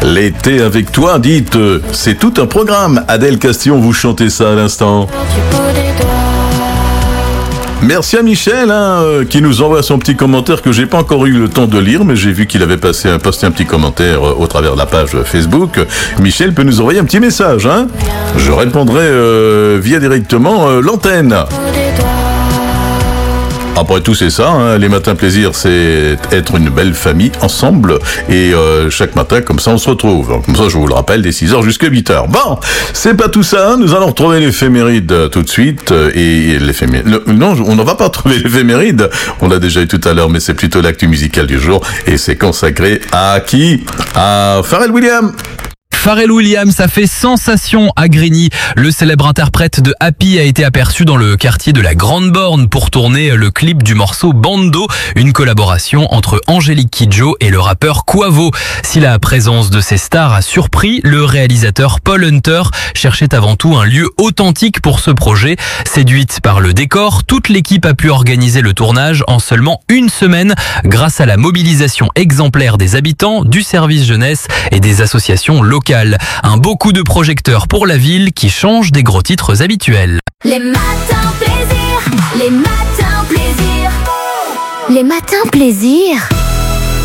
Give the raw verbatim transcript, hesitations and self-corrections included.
L'été avec toi, dites, euh, c'est tout un programme. Adèle Castillon, vous chantez ça à l'instant. Merci à Michel hein, euh, qui nous envoie son petit commentaire que j'ai pas encore eu le temps de lire, mais j'ai vu qu'il avait passé, posté un petit commentaire euh, au travers de la page Facebook. Michel peut nous envoyer un petit message. Hein. Je répondrai euh, via directement euh, l'antenne. Après tout, c'est ça, hein, les matins plaisir, c'est être une belle famille ensemble, et euh, chaque matin, comme ça, on se retrouve. Donc, comme ça, je vous le rappelle, dès six heures jusqu'à huit heures. Bon, c'est pas tout ça, hein, nous allons retrouver l'éphéméride euh, tout de suite, euh, et l'éphéméride... Non, on n'en va pas trouver l'éphéméride, on l'a déjà eu tout à l'heure, mais c'est plutôt l'actu musical du jour, et c'est consacré à qui? À Pharrell Williams. Pharrell Williams a fait sensation à Grigny. Le célèbre interprète de Happy a été aperçu dans le quartier de la Grande Borne pour tourner le clip du morceau Bando, une collaboration entre Angélique Kidjo et le rappeur Quavo. Si la présence de ces stars a surpris, le réalisateur Paul Hunter cherchait avant tout un lieu authentique pour ce projet. Séduite par le décor, toute l'équipe a pu organiser le tournage en seulement une semaine grâce à la mobilisation exemplaire des habitants, du service jeunesse et des associations locales. Un beau coup de projecteur pour la ville qui change des gros titres habituels. Les matins plaisir, les matins plaisir, les matins plaisir.